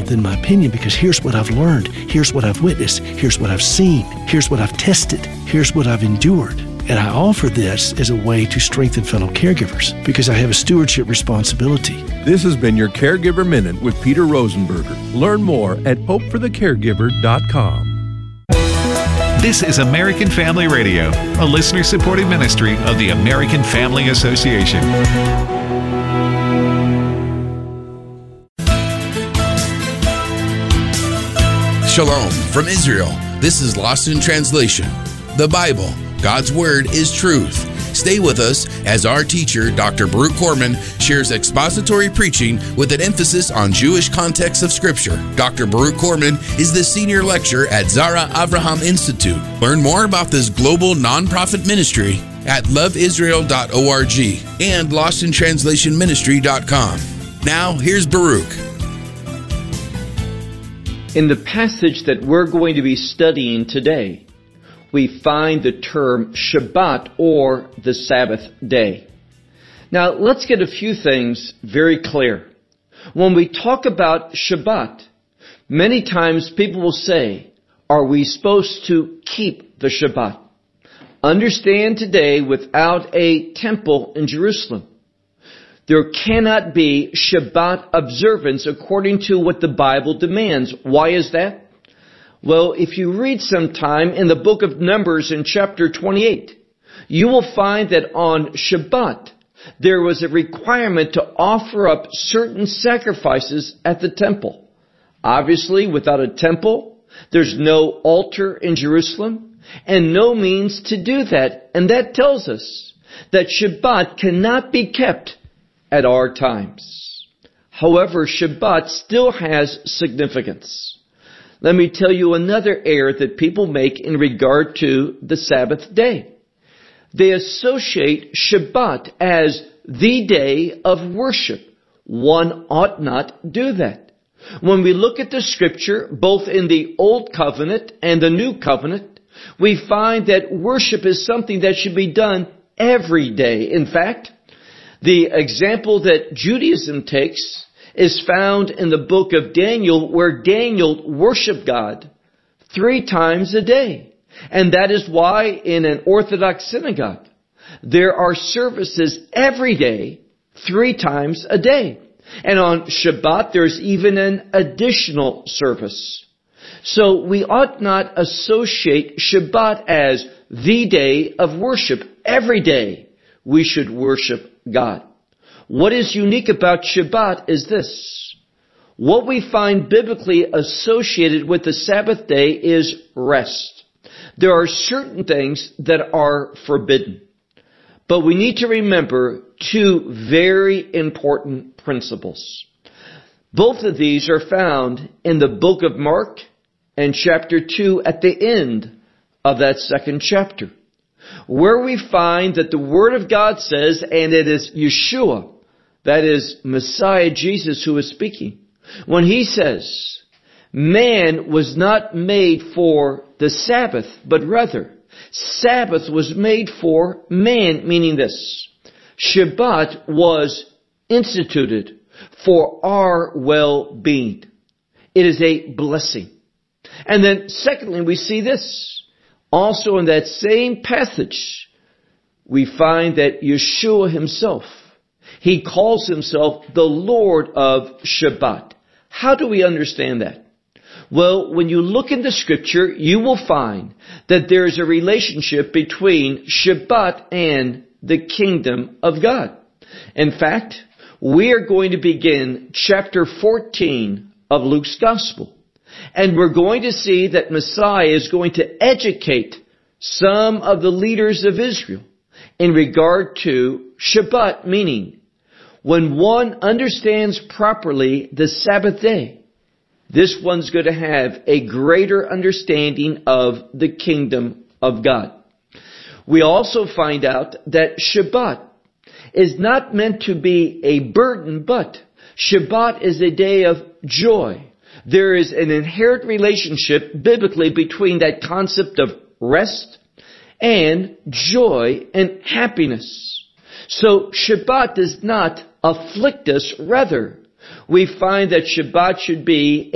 than my opinion, because here's what I've learned, here's what I've witnessed, here's what I've seen, here's what I've tested, here's what I've endured. And I offer this as a way to strengthen fellow caregivers because I have a stewardship responsibility. This has been your Caregiver Minute with Peter Rosenberger. Learn more at hopeforthecaregiver.com. This is American Family Radio, a listener-supported ministry of the American Family Association. Shalom from Israel. This is Lost in Translation. The Bible, God's Word, is truth. Stay with us as our teacher, Dr. Baruch Korman, shares expository preaching with an emphasis on Jewish context of Scripture. Dr. Baruch Korman is the senior lecturer at Zara Avraham Institute. Learn more about this global nonprofit ministry at loveisrael.org and lostintranslationministry.com. Now, here's Baruch. In the passage that we're going to be studying today, we find the term Shabbat, or the Sabbath day. Now, let's get a few things very clear. When we talk about Shabbat, many times people will say, are we supposed to keep the Shabbat? Understand today, without a temple in Jerusalem, there cannot be Shabbat observance according to what the Bible demands. Why is that? Well, if you read sometime in the book of Numbers in chapter 28, you will find that on Shabbat, there was a requirement to offer up certain sacrifices at the temple. Obviously, without a temple, there's no altar in Jerusalem and no means to do that. And that tells us that Shabbat cannot be kept at our times. However, Shabbat still has significance. Let me tell you another error that people make in regard to the Sabbath day. They associate Shabbat as the day of worship. One ought not do that. When we look at the Scripture, both in the Old Covenant and the New Covenant, we find that worship is something that should be done every day. In fact, the example that Judaism takes is found in the book of Daniel, where Daniel worshiped God 3 times a day. And that is why in an Orthodox synagogue, there are services every day, 3 times a day. And on Shabbat, there's even an additional service. So we ought not associate Shabbat as the day of worship. Every day we should worship God. What is unique about Shabbat is this. What we find biblically associated with the Sabbath day is rest. There are certain things that are forbidden. But we need to remember 2 very important principles. Both of these are found in the book of Mark and chapter 2 at the end of that 2nd chapter, where we find that the Word of God says, and it is Yeshua, that is Messiah Jesus, who is speaking, when he says, man was not made for the Sabbath, but rather Sabbath was made for man, meaning this: Shabbat was instituted for our well-being. It is a blessing. And then secondly, we see this. Also in that same passage, we find that Yeshua himself, he calls himself the Lord of Shabbat. How do we understand that? Well, when you look in the Scripture, you will find that there is a relationship between Shabbat and the kingdom of God. In fact, we are going to begin chapter 14 of Luke's Gospel. And we're going to see that Messiah is going to educate some of the leaders of Israel in regard to Shabbat, meaning when one understands properly the Sabbath day, this one's going to have a greater understanding of the kingdom of God. We also find out that Shabbat is not meant to be a burden, but Shabbat is a day of joy. There is an inherent relationship biblically between that concept of rest and joy and happiness. So Shabbat does not afflict us. Rather, we find that Shabbat should be